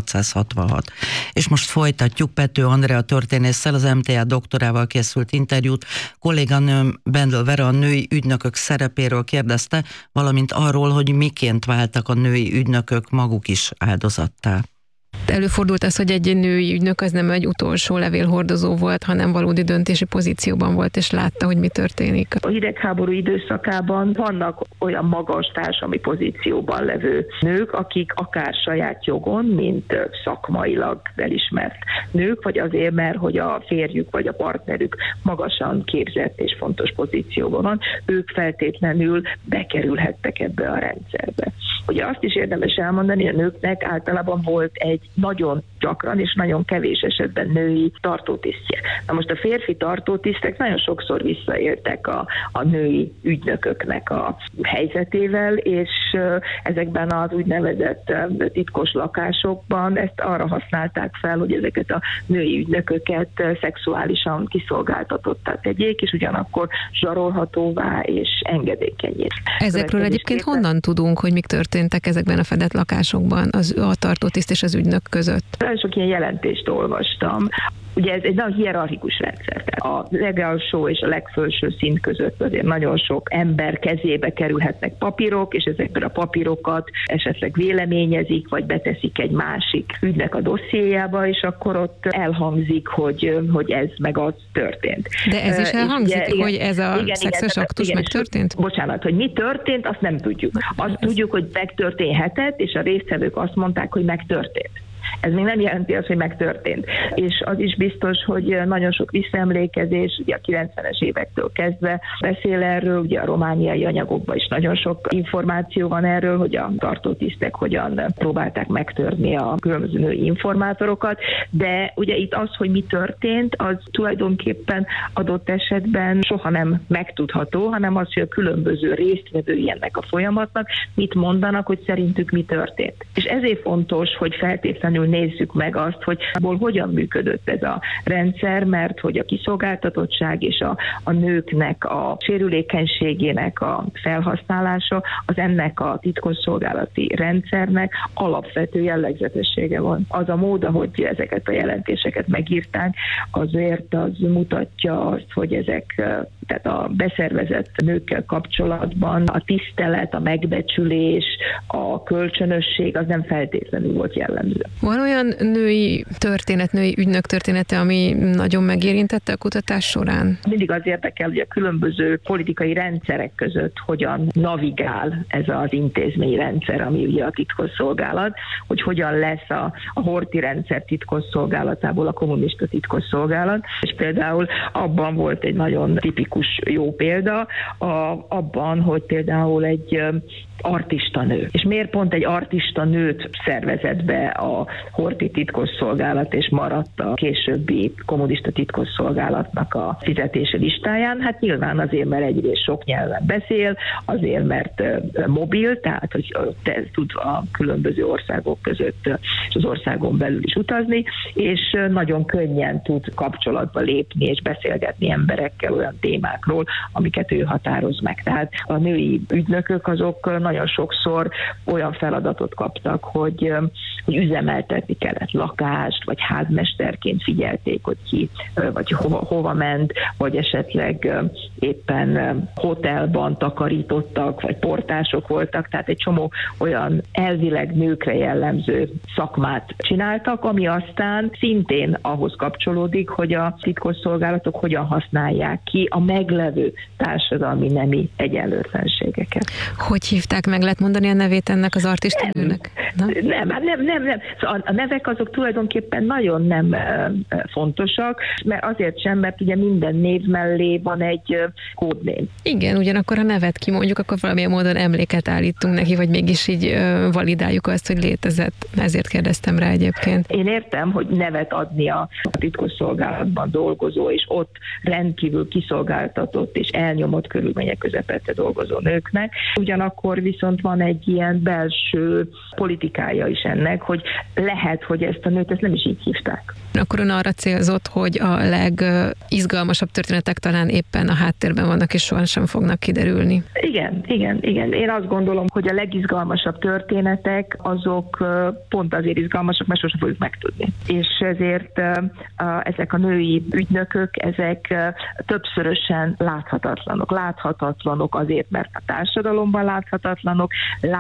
666. És most folytatjuk Pető Andrea történésszel, az MTA doktorával készült interjút. Kolléganőm Bendel Vera a női ügynökök szerepéről kérdezte, valamint arról, hogy miként váltak a női ügynökök maguk is áldozattá. Előfordult az, hogy egy női ügynök az nem egy utolsó levélhordozó volt, hanem valódi döntési pozícióban volt, és látta, hogy mi történik. A hidegháború időszakában vannak olyan magas társadalmi pozícióban levő nők, akik akár saját jogon, mint szakmailag elismert nők, vagy azért, mert hogy a férjük vagy a partnerük magasan képzett és fontos pozícióban van, ők feltétlenül bekerülhettek ebbe a rendszerbe. Ugye azt is érdemes elmondani, hogy a nőknek általában volt egy nagyon gyakran és nagyon kevés esetben női tartótisztje. Na most a férfi tartótisztek nagyon sokszor visszaéltek a női ügynököknek a helyzetével, és ezekben az úgynevezett titkos lakásokban ezt arra használták fel, hogy ezeket a női ügynököket szexuálisan kiszolgáltatottá tegyék, és ugyanakkor zsarolhatóvá és engedékenyé. Ezekről egyébként honnan tudunk, hogy mik történnek történtek ezekben a fedett lakásokban a tartótiszt és az ügynök között? Nagyon sok ilyen jelentést olvastam. Ugye ez egy nagyon hierarchikus rendszer. A legalsó és a legfelső szint között azért nagyon sok ember kezébe kerülhetnek papírok, és ezekből a papírokat esetleg véleményezik, vagy beteszik egy másik ügynek a dossziéjába, és akkor ott elhangzik, hogy ez meg az történt. De ez is elhangzik, ugye, hogy ez a szexuális aktus megtörtént? Bocsánat, hogy mi történt, azt nem tudjuk. Azt tudjuk, hogy megtörténhetett, és a résztvevők azt mondták, hogy megtörtént. Ez még nem jelenti azt, hogy megtörtént. És az is biztos, hogy nagyon sok visszaemlékezés, ugye a 90-es évektől kezdve beszél erről, ugye a romániai anyagokban is nagyon sok információ van erről, hogy a tartótisztek hogyan próbálták megtörni a különböző női informátorokat, de ugye itt az, hogy mi történt, az tulajdonképpen adott esetben soha nem megtudható, hanem az, hogy a különböző résztvevői ennek a folyamatnak mit mondanak, hogy szerintük mi történt. És ezért fontos, hogy feltétlenül nézzük meg azt, hogy hogyan működött ez a rendszer, mert hogy a kiszolgáltatottság és a nőknek a sérülékenységének a felhasználása az ennek a titkosszolgálati rendszernek alapvető jellegzetessége van. Az a mód, ahogy ezeket a jelentéseket megírták, azért az mutatja azt, hogy ezek, tehát a beszervezett nőkkel kapcsolatban a tisztelet, a megbecsülés, a kölcsönösség az nem feltétlenül volt jellemző. Van olyan női történet, női ügynök története, ami nagyon megérintette a kutatás során? Mindig az érdekel, hogy a különböző politikai rendszerek között hogyan navigál ez az intézményrendszer, ami ugye a titkosszolgálat, hogy hogyan lesz a Horthy rendszer titkosszolgálatából a kommunista titkosszolgálat, és például abban volt egy nagyon tipikus jó példa, abban, hogy például egy artista nő. És miért pont egy artista nőt szervezett be a Horthy titkosszolgálat, és maradt a későbbi kommunista titkosszolgálatnak a fizetési listáján? Hát nyilván azért, mert egyrészt sok nyelven beszél, azért, mert mobil, tehát hogy tud a különböző országok között és az országon belül is utazni, és nagyon könnyen tud kapcsolatba lépni és beszélgetni emberekkel olyan témákról, amiket ő határoz meg. Tehát a női ügynökök azok nagyon sokszor olyan feladatot kaptak, hogy üzemeltetni kellett lakást, vagy házmesterként figyelték, hogy ki, vagy hova ment, vagy esetleg éppen hotelban takarítottak, vagy portások voltak, tehát egy csomó olyan elvileg nőkre jellemző szakmát csináltak, ami aztán szintén ahhoz kapcsolódik, hogy a titkosszolgálatok hogyan használják ki a meglevő társadalmi nemi egyenlőtlenségeket. Hogy hívták meg? Lehet mondani a nevét ennek az artistinőnek? Nem. Szóval a nevek azok tulajdonképpen nagyon nem fontosak, mert azért sem, mert ugye minden név mellé van egy kódnév. Igen, ugyanakkor a nevet kimondjuk, akkor valamilyen módon emléket állítunk neki, vagy mégis így validáljuk azt, hogy létezett. Ezért kérdeztem rá egyébként. Én értem, hogy nevet adni a titkosszolgálatban dolgozó, és ott rendkívül kiszolgáltatott és elnyomott körülmények közepette dolgozó nőknek. Ugyanakkor viszont van egy ilyen belső politikája is ennek, hogy lehet, hogy ezt a nőt nem is így hívták. Akkor ön arra célzott, hogy a legizgalmasabb történetek talán éppen a háttérben vannak, és sohasem fognak kiderülni. Igen. Én azt gondolom, hogy a legizgalmasabb történetek azok pont azért izgalmasak, mert sosem fogjuk megtudni. És ezért ezek a női ügynökök, ezek többszörösen láthatatlanok. Láthatatlanok azért, mert a társadalomban láthatatlanok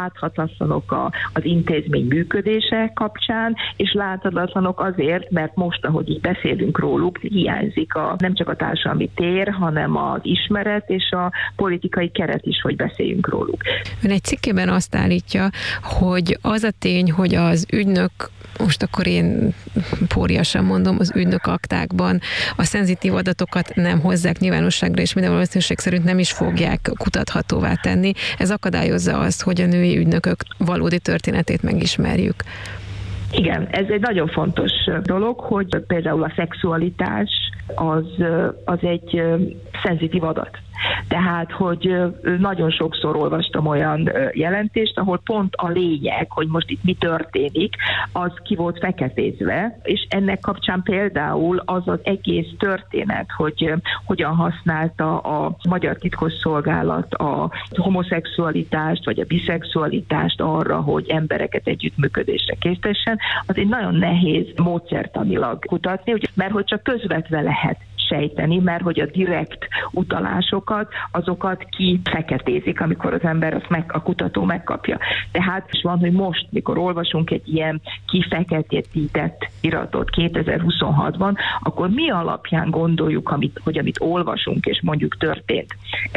az intézmény működése kapcsán, és láthatatlanok azért, mert most, ahogy így beszélünk róluk, hiányzik nem csak a társadalmi tér, hanem az ismeret és a politikai keret is, hogy beszéljünk róluk. Ön egy cikkében azt állítja, hogy az a tény, hogy az ügynök, most akkor én póriasan mondom, az ügynök aktákban a szenzitív adatokat nem hozzák nyilvánosságra, és minden valószínűség szerint nem is fogják kutathatóvá tenni. Ez akadályozza azt, hogy a női ügynökök valódi történetét megismerjük. Igen, ez egy nagyon fontos dolog, hogy például a szexualitás az egy szenzitív adat. Tehát, hogy nagyon sokszor olvastam olyan jelentést, ahol pont a lényeg, hogy most itt mi történik, az ki volt feketézve, és ennek kapcsán például az az egész történet, hogy hogyan használta a magyar titkosszolgálat a homoszexualitást vagy a biszexualitást arra, hogy embereket együttműködésre késztessen, az egy nagyon nehéz módszertanilag kutatni, mert hogy csak közvetve lehet sejteni, mert hogy a direkt utalásokat, azokat kifeketézik, amikor az ember a kutató megkapja. Tehát is van, hogy most, mikor olvasunk egy ilyen kifeketített iratot 2026-ban, akkor mi alapján gondoljuk, amit olvasunk, és mondjuk történt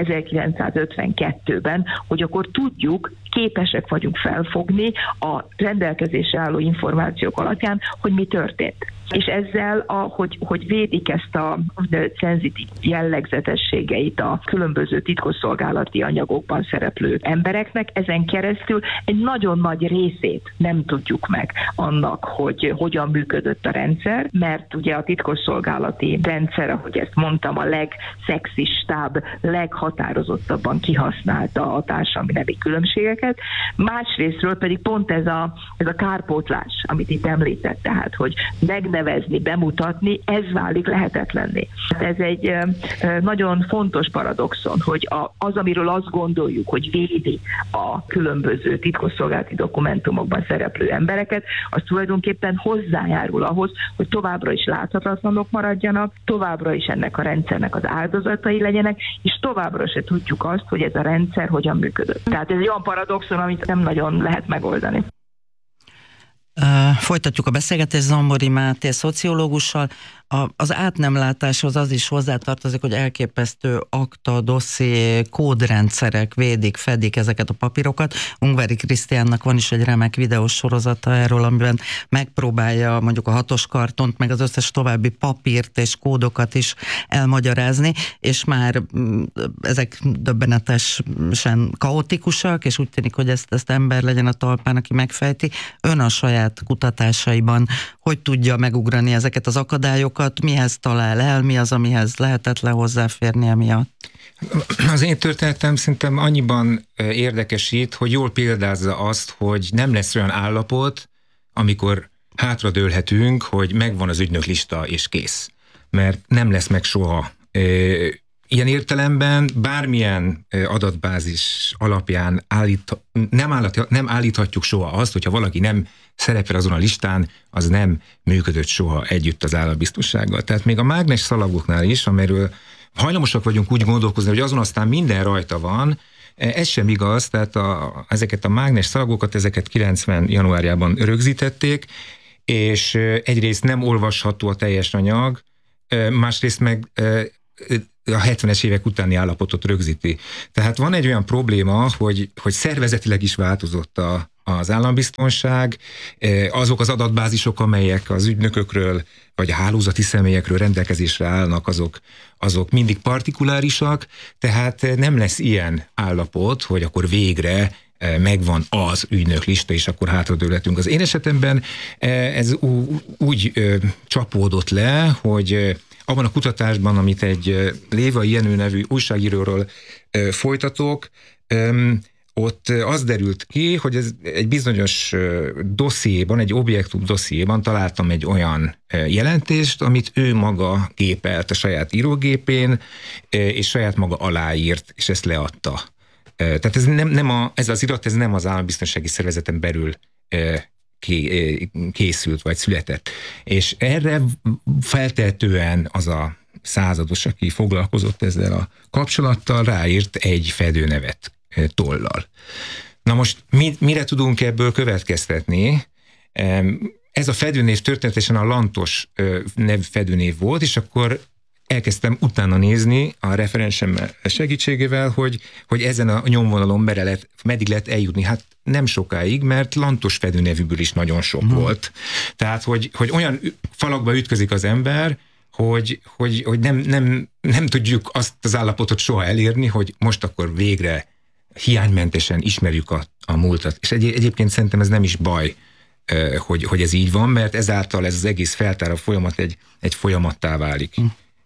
1952-ben, hogy akkor tudjuk, képesek vagyunk felfogni a rendelkezésre álló információk alapján, hogy mi történt. És ezzel, hogy védik ezt a szenzitív jellegzetességeit a különböző titkosszolgálati anyagokban szereplő embereknek, ezen keresztül egy nagyon nagy részét nem tudjuk meg annak, hogy hogyan működött a rendszer, mert ugye a titkosszolgálati rendszer, ahogy ezt mondtam, a legszexistább, leghatározottabban kihasználta a társadalmi nemi különbségeket. Másrésztről pedig pont ez a kárpótlás, amit itt említett, tehát, hogy megnevezni, bemutatni, ez válik lehetetlenné. Ez egy nagyon fontos paradoxon, hogy az, amiről azt gondoljuk, hogy védi a különböző titkosszolgálati dokumentumokban szereplő embereket, az tulajdonképpen hozzájárul ahhoz, hogy továbbra is láthatatlanok maradjanak, továbbra is ennek a rendszernek az áldozatai legyenek, és továbbra se tudjuk azt, hogy ez a rendszer hogyan működött. Tehát ez egy olyan paradoxon, amit nem nagyon lehet megoldani. Folytatjuk a beszélgetést Zombori Máté szociológussal. Az átnemlátáshoz az is hozzátartozik, hogy elképesztő akta, dosszié, kódrendszerek védik, fedik ezeket a papírokat. Ungvári Krisztiánnak van is egy remek videós sorozata erről, amiben megpróbálja mondjuk a 6-os kartont, meg az összes további papírt és kódokat is elmagyarázni, és már ezek döbbenetesen kaotikusak, és úgy tűnik, hogy ezt ember legyen a talpán, aki megfejti. Ön a saját kutatásaiban hogy tudja megugrani ezeket az akadályokat, mihez talál el, mi az, amihez lehetetlen hozzáférni emiatt? Az én történetem szerintem annyiban érdekesít, hogy jól példázza azt, hogy nem lesz olyan állapot, amikor hátradőlhetünk, hogy megvan az ügynöklista és kész. Mert nem lesz meg soha. Ilyen értelemben bármilyen adatbázis alapján nem állíthatjuk soha azt, hogyha valaki nem szerepel azon a listán, az nem működött soha együtt az állambiztonsággal. Tehát még a mágnes szalagoknál is, amiről hajlamosak vagyunk úgy gondolkozni, hogy azon aztán minden rajta van, ez sem igaz, tehát ezeket a mágnes szalagokat, ezeket 90 januárjában rögzítették, és egyrészt nem olvasható a teljes anyag, másrészt meg a 70-es évek utáni állapotot rögzíti. Tehát van egy olyan probléma, hogy szervezetileg is változott az állambiztonság, azok az adatbázisok, amelyek az ügynökökről vagy a hálózati személyekről rendelkezésre állnak, azok mindig partikulárisak, tehát nem lesz ilyen állapot, hogy akkor végre megvan az ügynöklista, és akkor hátradőlhetünk. Az én esetemben ez úgy csapódott le, hogy abban a kutatásban, amit egy Lévai Jenő nevű újságíróról folytatok, ott az derült ki, hogy ez egy bizonyos dossziéban, egy objektum dossziéban találtam egy olyan jelentést, amit ő maga gépelt a saját írógépén, és saját maga aláírt, és ezt leadta. Tehát ez az irat, ez nem az állambiztonsági szervezeten belül készült, vagy született. És erre feltehetően az a százados, aki foglalkozott ezzel a kapcsolattal, ráírt egy fedőnevet tollal. Na most mire tudunk ebből következtetni? Ez a fedőnév történetesen a Lantos nevű fedőnév volt, és akkor elkezdtem utána nézni a referensem segítségével, hogy ezen a nyomvonalon meddig lehet eljutni. Hát nem sokáig, mert Lantos fedőnevűből is nagyon sok volt. Tehát, hogy olyan falakba ütközik az ember, hogy nem tudjuk azt az állapotot soha elérni, hogy most akkor végre hiánymentesen ismerjük a múltat. És egyébként szerintem ez nem is baj, hogy ez így van, mert ezáltal ez az egész feltáró folyamat egy folyamattá válik.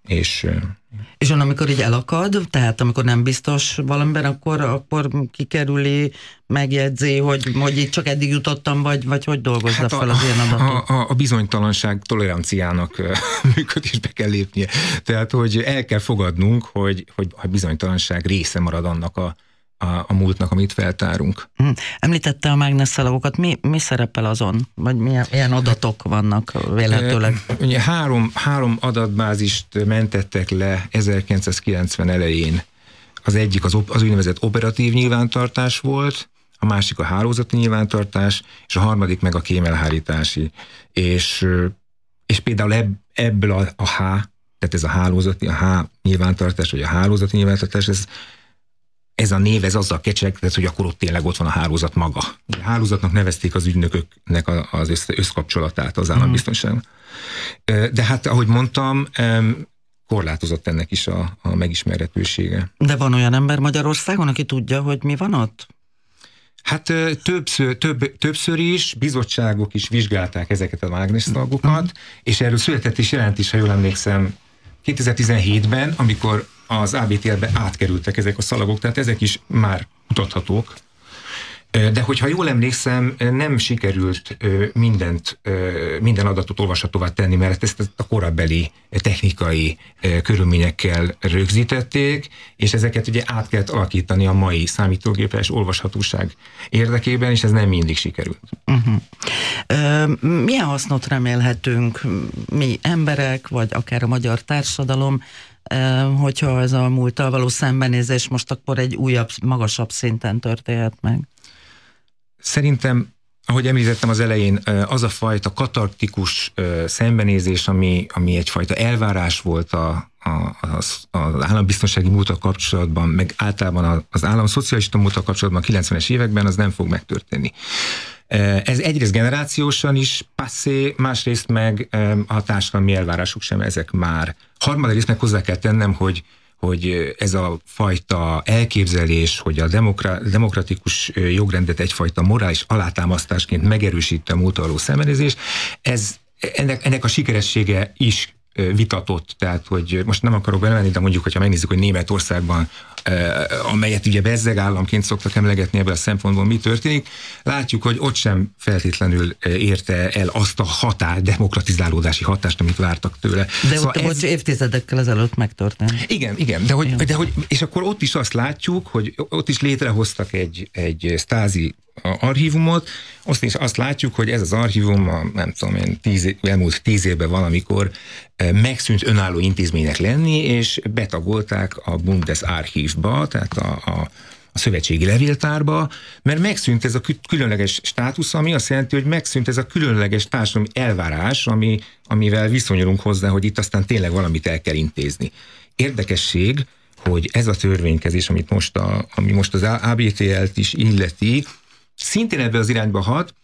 És ön amikor így elakad, tehát amikor nem biztos valamiben, akkor kikerüli, megjegyzi, hogy itt csak eddig jutottam, vagy hogy dolgozza fel az ilyen adatot? A bizonytalanság toleranciának működésbe kell lépnie. Tehát, hogy el kell fogadnunk, hogy a bizonytalanság része marad annak a múltnak, amit feltárunk. Említette a mágnesszalagokat, mi szerepel azon? Vagy milyen adatok vannak véletőleg? Ugye három adatbázist mentettek le 1990 elején. Az egyik az úgynevezett operatív nyilvántartás volt, a másik a hálózati nyilvántartás, és a harmadik meg a kémelhárítási. És például ebből a H, tehát ez a hálózati, a H nyilvántartás, vagy a hálózati nyilvántartás, ez a név, ez azzal kecsegtet, hogy akkor ott tényleg ott van a hálózat maga. A hálózatnak nevezték az ügynököknek az összkapcsolatát az állambiztonságban. De hát, ahogy mondtam, korlátozott ennek is a megismerhetősége. De van olyan ember Magyarországon, aki tudja, hogy mi van ott? Hát többször is, bizottságok is vizsgálták ezeket a mágnesszalagokat, és erről született is jelentés, ha jól emlékszem, 2017-ben, amikor az ABTL-be átkerültek ezek a szalagok, tehát ezek is már mutathatók. De hogyha jól emlékszem, nem sikerült minden adatot olvashatóvá tenni, mert ezt a korabeli technikai körülményekkel rögzítették, és ezeket ugye át kellett alakítani a mai számítógépes olvashatóság érdekében, és ez nem mindig sikerült. Milyen hasznot remélhetünk mi emberek, vagy akár a magyar társadalom, hogyha ez a múlttal való szembenézés most akkor egy újabb, magasabb szinten történhet meg? Szerintem, ahogy említettem az elején, az a fajta katartikus szembenézés, ami egyfajta elvárás volt az állambiztonsági múlttal kapcsolatban, meg általában az államszocialista múlttal kapcsolatban a 90-es években, az nem fog megtörténni. Ez egyrészt generációsan is passzé, másrészt meg a társadalmi elvárások sem ezek már. Harmadrészt meg hozzá kell tennem, hogy ez a fajta elképzelés, hogy a demokratikus jogrendet egyfajta morális alátámasztásként megerősíti a múlttal való szembenézés, ennek a sikeressége is vitatott, tehát hogy most nem akarok belemenni, de mondjuk, hogyha megnézzük, hogy Németországban, amelyet ugye bezzeg államként szoktak emlegetni ebből a szempontból, mi történik, látjuk, hogy ott sem feltétlenül érte el azt a demokratizálódási hatást, amit vártak tőle. De szóval ott évtizedekkel ezelőtt megtörtént. Igen, de hogy és akkor ott is azt látjuk, hogy ott is létrehoztak egy Stasi archívumot, azt látjuk, hogy ez az archívum, nem tudom én, elmúlt 10 évben valamikor megszűnt önálló intézménynek lenni, és betagolták a Bundesarchivba, tehát a szövetségi levéltárba, mert megszűnt ez a különleges státusz, ami azt jelenti, hogy megszűnt ez a különleges társadalmi elvárás, amivel viszonyulunk hozzá, hogy itt aztán tényleg valamit el kell intézni. Érdekesség, hogy ez a törvénykezés, ami most az ABTL-t is illeti, szintén ebbe az irányba hat,